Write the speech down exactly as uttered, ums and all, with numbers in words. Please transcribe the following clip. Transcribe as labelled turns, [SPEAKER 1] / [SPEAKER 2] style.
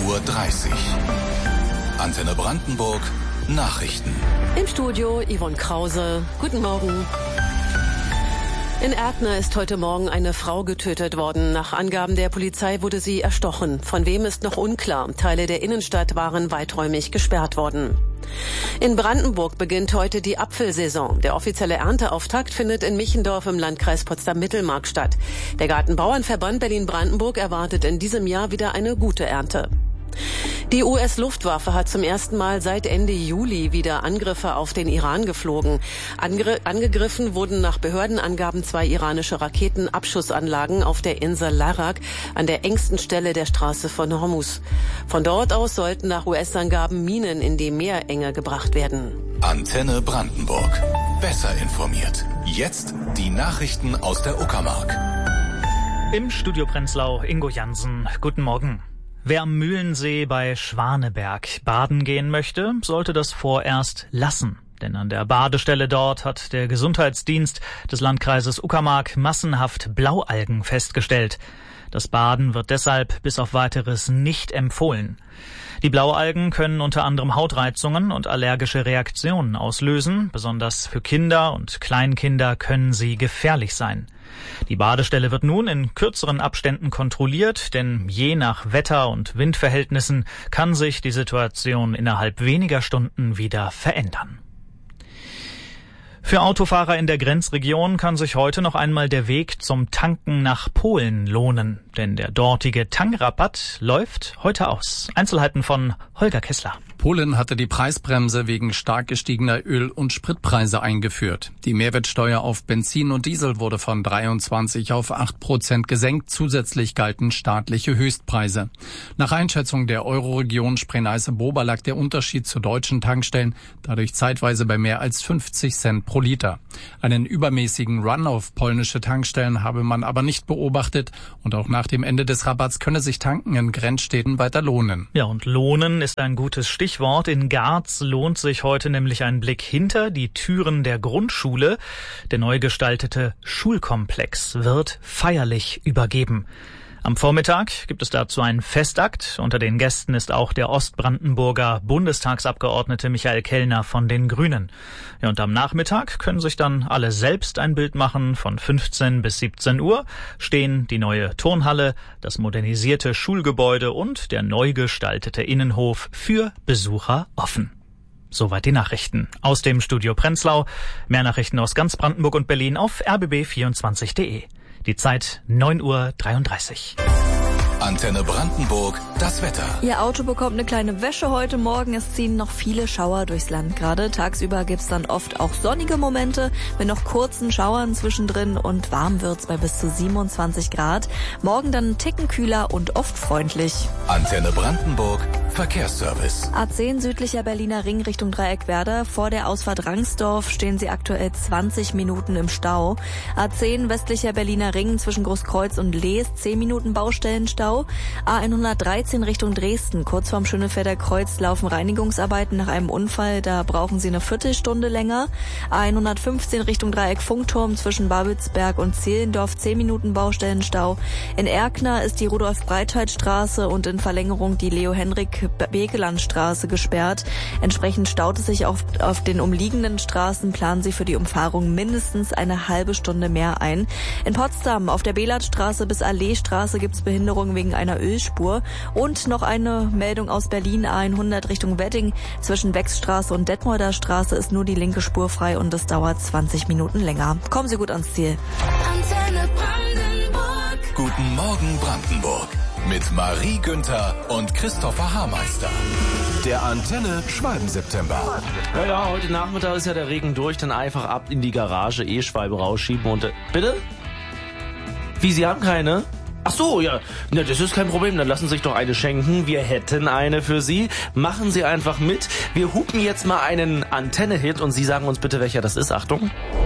[SPEAKER 1] Uhr dreißig. Antenne Brandenburg, Nachrichten.
[SPEAKER 2] Im Studio Yvonne Krause. Guten Morgen. In Erkner ist heute Morgen eine Frau getötet worden. Nach Angaben der Polizei wurde sie erstochen. Von wem ist noch unklar. Teile der Innenstadt waren weiträumig gesperrt worden. In Brandenburg beginnt heute die Apfelsaison. Der offizielle Ernteauftakt findet in Michendorf im Landkreis Potsdam-Mittelmark statt. Der Gartenbauernverband Berlin-Brandenburg erwartet in diesem Jahr wieder eine gute Ernte. Die U S-Luftwaffe hat zum ersten Mal seit Ende Juli wieder Angriffe auf den Iran geflogen. Angr- angegriffen wurden nach Behördenangaben zwei iranische Raketenabschussanlagen auf der Insel Larak an der engsten Stelle der Straße von Hormuz. Von dort aus sollten nach U S-Angaben Minen in die Meerenge gebracht werden.
[SPEAKER 1] Antenne Brandenburg. Besser informiert. Jetzt die Nachrichten aus der Uckermark.
[SPEAKER 3] Im Studio Prenzlau Ingo Jansen. Guten Morgen. Wer am Mühlensee bei Schwaneberg baden gehen möchte, sollte das vorerst lassen. Denn an der Badestelle dort hat der Gesundheitsdienst des Landkreises Uckermark massenhaft Blaualgen festgestellt. Das Baden wird deshalb bis auf Weiteres nicht empfohlen. Die Blaualgen können unter anderem Hautreizungen und allergische Reaktionen auslösen. Besonders für Kinder und Kleinkinder können sie gefährlich sein. Die Badestelle wird nun in kürzeren Abständen kontrolliert, denn je nach Wetter- und Windverhältnissen kann sich die Situation innerhalb weniger Stunden wieder verändern. Für Autofahrer in der Grenzregion kann sich heute noch einmal der Weg zum Tanken nach Polen lohnen, denn der dortige Tankrabatt läuft heute aus. Einzelheiten von Holger Kessler.
[SPEAKER 4] Polen hatte die Preisbremse wegen stark gestiegener Öl- und Spritpreise eingeführt. Die Mehrwertsteuer auf Benzin und Diesel wurde von dreiundzwanzig auf acht Prozent gesenkt. Zusätzlich galten staatliche Höchstpreise. Nach Einschätzung der Euroregion Spree-Neiße-Bober lag der Unterschied zu deutschen Tankstellen dadurch zeitweise bei mehr als fünfzig Cent pro Liter. Einen übermäßigen Run auf polnische Tankstellen habe man aber nicht beobachtet und auch nach dem Ende des Rabatts könne sich Tanken in Grenzstädten weiter lohnen.
[SPEAKER 3] Ja, und lohnen ist ein gutes Stichwort. In Garz lohnt sich heute nämlich ein Blick hinter die Türen der Grundschule. Der neu gestaltete Schulkomplex wird feierlich übergeben. Am Vormittag gibt es dazu einen Festakt. Unter den Gästen ist auch der Ostbrandenburger Bundestagsabgeordnete Michael Kellner von den Grünen. Ja, und am Nachmittag können sich dann alle selbst ein Bild machen. Von fünfzehn bis siebzehn Uhr stehen die neue Turnhalle, das modernisierte Schulgebäude und der neu gestaltete Innenhof für Besucher offen. Soweit die Nachrichten aus dem Studio Prenzlau. Mehr Nachrichten aus ganz Brandenburg und Berlin auf r b b vierundzwanzig punkt de. Die Zeit neun Uhr dreiunddreißig.
[SPEAKER 1] Antenne Brandenburg, das Wetter.
[SPEAKER 5] Ihr Auto bekommt eine kleine Wäsche heute Morgen. Es ziehen noch viele Schauer durchs Land gerade. Tagsüber gibt's dann oft auch sonnige Momente mit noch kurzen Schauern zwischendrin und warm wird's bei bis zu siebenundzwanzig Grad. Morgen dann einen Ticken kühler und oft freundlich.
[SPEAKER 1] Antenne Brandenburg, Verkehrsservice.
[SPEAKER 5] A zehn südlicher Berliner Ring Richtung Dreieckwerder. Vor der Ausfahrt Rangsdorf stehen Sie aktuell zwanzig Minuten im Stau. A zehn westlicher Berliner Ring zwischen Großkreuz und Lees, zehn Minuten Baustellenstau. A hundertdreizehn Richtung Dresden. Kurz vorm Schönefelder Kreuz laufen Reinigungsarbeiten nach einem Unfall. Da brauchen Sie eine Viertelstunde länger. A hundertfünfzehn Richtung Dreieck Funkturm zwischen Babelsberg und Zehlendorf. zehn Minuten Baustellenstau. In Erkner ist die Rudolf-Breitheit-Straße und in Verlängerung die Leo-Henrik-Begeland-Straße gesperrt. Entsprechend staut es sich auf, auf den umliegenden Straßen. Planen Sie für die Umfahrung mindestens eine halbe Stunde mehr ein. In Potsdam auf der Belatstraße bis Alleestraße gibt es Behinderungen wegen einer Ölspur. Und noch eine Meldung aus Berlin, A hundert Richtung Wedding. Zwischen Wechsstraße und Detmolder Straße ist nur die linke Spur frei und es dauert zwanzig Minuten länger. Kommen Sie gut ans Ziel.
[SPEAKER 1] Antenne Brandenburg. Guten Morgen Brandenburg. Mit Marie Günther und Christopher Haarmeister. Der Antenne Schwalben-September.
[SPEAKER 6] Ja, ja, heute Nachmittag ist ja der Regen durch, dann einfach ab in die Garage, E-Schwalbe rausschieben und... Äh, bitte? Wie, Sie haben keine? Ach so, ja, na, das ist kein Problem, dann lassen Sie sich doch eine schenken. Wir hätten eine für Sie. Machen Sie einfach mit. Wir hupen jetzt mal einen Antenne-Hit und Sie sagen uns bitte, welcher das ist. Achtung.